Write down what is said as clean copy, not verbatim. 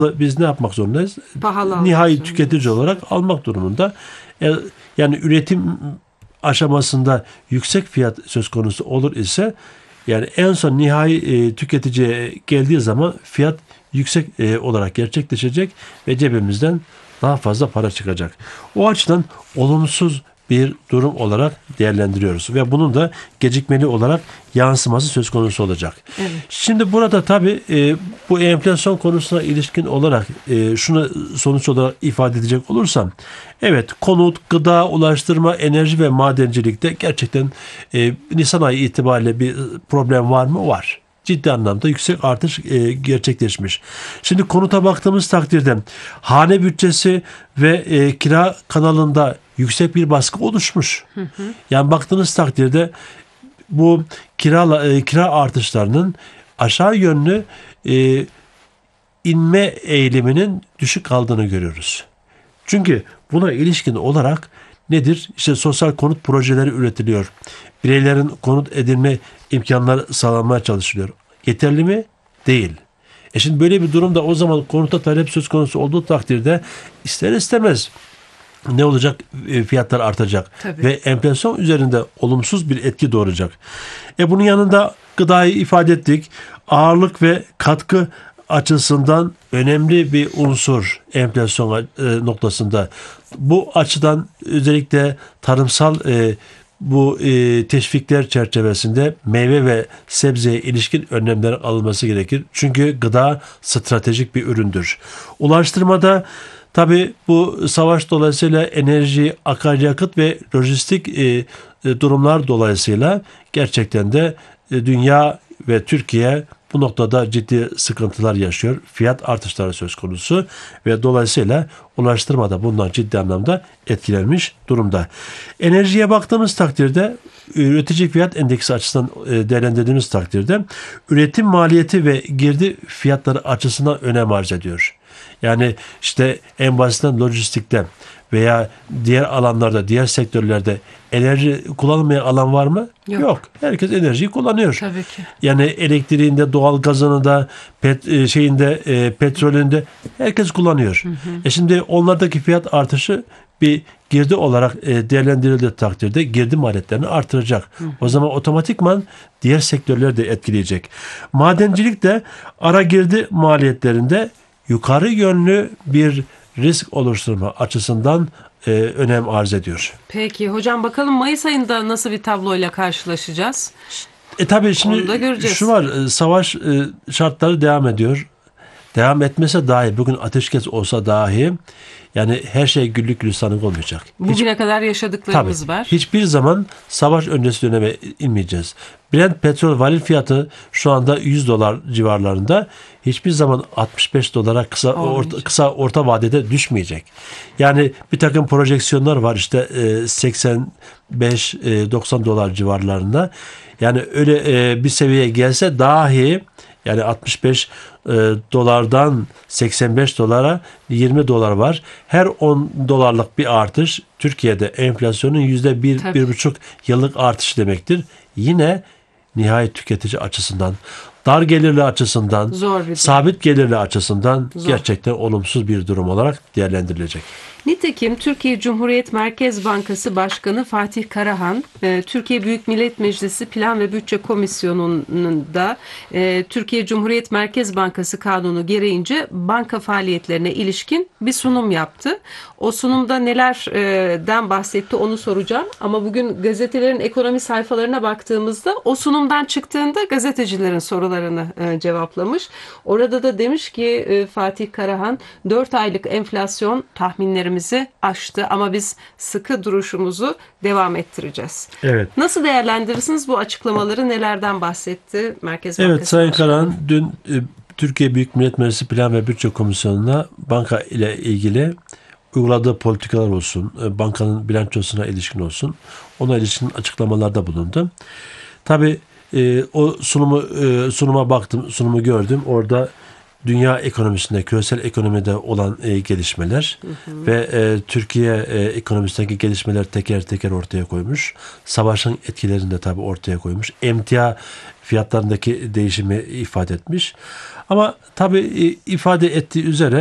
biz ne yapmak zorundayız? Pahalı almak Nihai zorundayız. tüketici olarak almak durumunda. Yani üretim aşamasında yüksek fiyat söz konusu olur ise yani en son nihai tüketiciye geldiği zaman fiyat yüksek olarak gerçekleşecek ve cebimizden daha fazla para çıkacak. O açıdan olumsuz bir durum olarak değerlendiriyoruz ve bunun da gecikmeli olarak yansıması söz konusu olacak. Evet. Şimdi burada tabii bu enflasyon konusuna ilişkin olarak şunu sonuç olarak ifade edecek olursam, evet, konut, gıda, ulaştırma, enerji ve madencilikte gerçekten Nisan ayı itibariyle bir problem var mı? Var. Ciddi anlamda yüksek artış gerçekleşmiş. Şimdi konuta baktığımız takdirde hane bütçesi ve kira kanalında yüksek bir baskı oluşmuş. Yani baktığınız takdirde bu kira artışlarının aşağı yönlü inme eğiliminin düşük kaldığını görüyoruz. Çünkü buna ilişkin olarak nedir? İşte sosyal konut projeleri üretiliyor. Bireylerin konut edinme imkanları sağlanmaya çalışılıyor. Yeterli mi? Değil. Şimdi böyle bir durumda o zaman konuta talep söz konusu olduğu takdirde ister istemez ne olacak? Fiyatlar artacak. Tabii. Ve enflasyon üzerinde olumsuz bir etki doğuracak. Bunun yanında gıdayı ifade ettik. Ağırlık ve katkı açısından önemli bir unsur enflasyon noktasında. Bu açıdan özellikle tarımsal bu teşvikler çerçevesinde meyve ve sebzeye ilişkin önlemler alınması gerekir. Çünkü gıda stratejik bir üründür. Ulaştırmada tabii bu savaş dolayısıyla enerji, akaryakıt ve lojistik durumlar dolayısıyla gerçekten de dünya ve Türkiye bu noktada ciddi sıkıntılar yaşıyor. Fiyat artışları söz konusu ve dolayısıyla ulaştırmada bundan ciddi anlamda etkilenmiş durumda. Enerjiye baktığımız takdirde üretici fiyat endeksi açısından değerlendirdiğimiz takdirde üretim maliyeti ve girdi fiyatları açısından önem arz ediyor. Yani işte en basitinden lojistikte veya diğer alanlarda, diğer sektörlerde enerji kullanılmayan alan var mı? Yok. Herkes enerjiyi kullanıyor. Tabii ki. Yani elektriğinde, doğalgazını da, petrolünde herkes kullanıyor. Şimdi onlardaki fiyat artışı bir girdi olarak değerlendirildiği takdirde girdi maliyetlerini artıracak. O zaman otomatikman diğer sektörleri de etkileyecek. Madencilik de ara girdi maliyetlerinde yukarı yönlü bir risk oluşturma açısından önem arz ediyor. Peki hocam, bakalım Mayıs ayında nasıl bir tabloyla karşılaşacağız? Tabii şimdi şu var, savaş şartları devam ediyor. Devam etmese dahi, bugün ateşkes olsa dahi yani her şey güllük gülistanlık olmayacak. Bugüne kadar yaşadıklarımız var. Hiçbir zaman savaş öncesi döneme inmeyeceğiz. Brent petrol varil fiyatı şu anda $100 civarlarında. Hiçbir zaman $65 kısa orta vadede düşmeyecek. Yani bir takım projeksiyonlar var işte $85-90 civarlarında. Yani öyle bir seviyeye gelse dahi yani $65'dan $85'a $20 var. Her $10 bir artış Türkiye'de enflasyonun %1-1,5 yıllık artış demektir. Yine nihai tüketici açısından, dar gelirli açısından, sabit gelirli açısından gerçekten olumsuz bir durum olarak değerlendirilecek. Nitekim Türkiye Cumhuriyet Merkez Bankası Başkanı Fatih Karahan, Türkiye Büyük Millet Meclisi Plan ve Bütçe Komisyonu'nda Türkiye Cumhuriyet Merkez Bankası Kanunu gereğince banka faaliyetlerine ilişkin bir sunum yaptı. O sunumda nelerden bahsetti onu soracağım. Ama bugün gazetelerin ekonomi sayfalarına baktığımızda o sunumdan çıktığında gazetecilerin sorularını cevaplamış. Orada da demiş ki Fatih Karahan, 4 aylık enflasyon tahminlerimizi aştı ama biz sıkı duruşumuzu devam ettireceğiz. Evet. Nasıl değerlendirirsiniz bu açıklamaları? Nelerden bahsetti Merkez Bankası? Evet, Sayın Karahan dün Türkiye Büyük Millet Meclisi Plan ve Bütçe Komisyonu'na banka ile ilgili uyguladığı politikalar olsun, bankanın bilançosuna ilişkin olsun, ona ilişkin açıklamalarda bulundu. Tabii o sunuma baktım, sunumu gördüm. Orada dünya ekonomisinde, küresel ekonomide olan gelişmeler ve Türkiye ekonomisindeki gelişmeler teker teker ortaya koymuş. Savaşın etkilerini de tabii ortaya koymuş. Emtia fiyatlarındaki değişimi ifade etmiş. Ama tabii ifade ettiği üzere